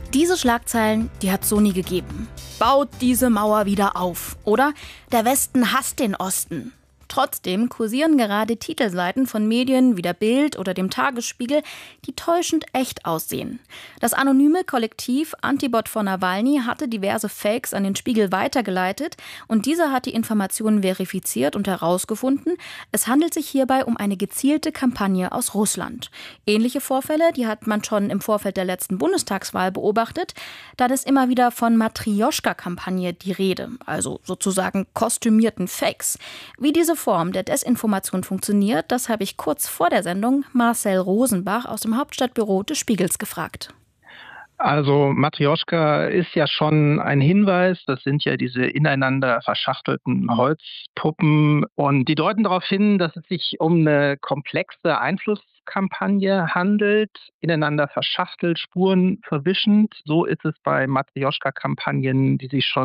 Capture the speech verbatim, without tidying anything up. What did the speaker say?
Diese Schlagzeilen, die hat es so nie gegeben. Baut diese Mauer wieder auf. Oder der Westen hasst den Osten. Trotzdem kursieren gerade Titelseiten von Medien wie der Bild oder dem Tagesspiegel, die täuschend echt aussehen. Das anonyme Kollektiv Antibot von Nawalny hatte diverse Fakes an den Spiegel weitergeleitet und dieser hat die Informationen verifiziert und herausgefunden, es handelt sich hierbei um eine gezielte Kampagne aus Russland. Ähnliche Vorfälle, die hat man schon im Vorfeld der letzten Bundestagswahl beobachtet. Da ist immer wieder von Matrjoschka-Kampagne die Rede, also sozusagen kostümierten Fakes. Wie diese Form der Desinformation funktioniert, das habe ich kurz vor der Sendung Marcel Rosenbach aus dem Hauptstadtbüro des Spiegels gefragt. Also Matrjoschka ist ja schon ein Hinweis, das sind ja diese ineinander verschachtelten Holzpuppen und die deuten darauf hin, dass es sich um eine komplexe Einflusskampagne handelt, ineinander verschachtelt, Spuren verwischend. So ist es bei Matrjoschka-Kampagnen, die sich schon